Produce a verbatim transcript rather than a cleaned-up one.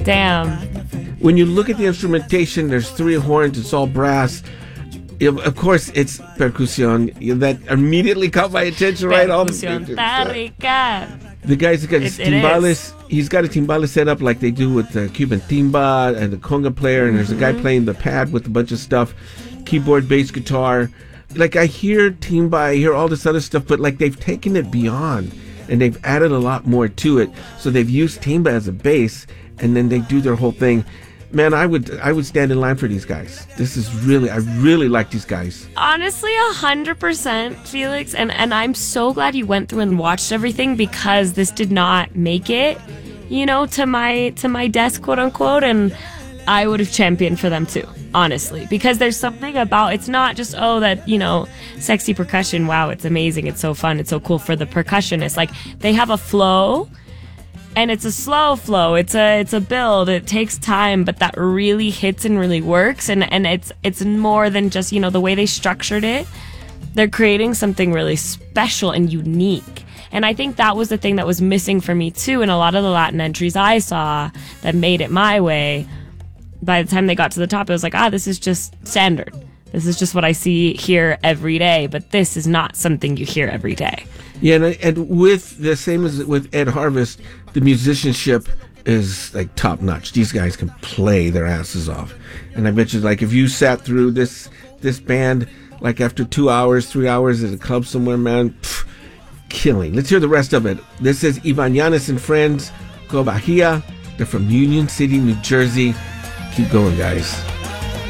Damn. When you look at the instrumentation, there's three horns. It's all brass. Of course, it's percussion. That immediately caught my attention, right? Percusión está rica. The guy's got his It- it timbales. He's got a timbale set up like they do with the Cuban timba and the conga player. And there's a guy playing the pad with a bunch of stuff. Keyboard, bass, guitar. Like, I hear timba, I hear all this other stuff, but like they've taken it beyond and they've added a lot more to it. So they've used timba as a bass and then they do their whole thing. Man, I would I would stand in line for these guys. This is really, I really like these guys. Honestly, a hundred percent, Felix, and and I'm so glad you went through and watched everything, because this did not make it, you know, to my to my desk, quote unquote, and I would have championed for them too, honestly, because there's something about, it's not just, oh, that, you know, sexy percussion, wow, it's amazing, it's so fun, it's so cool for the percussionist. Like, they have a flow. And it's a slow flow. It's a it's a build. It takes time, but that really hits and really works. And and it's it's more than just, you know, the way they structured it. They're creating something really special and unique. And I think that was the thing that was missing for me too in a lot of the Latin entries I saw that made it my way. By the time they got to the top, it was like, ah, this is just standard. This is just what I see here every day. But this is not something you hear every day. Yeah, and, and with the same as with Ed Harvest, the musicianship is like top notch. These guys can play their asses off, and I bet you, like, if you sat through this this band like after two hours, three hours at a club somewhere, man, pff, killing. Let's hear the rest of it. This is Ivan Llanes and Friends, Go Bahia. They're from Union City, New Jersey. Keep going, guys.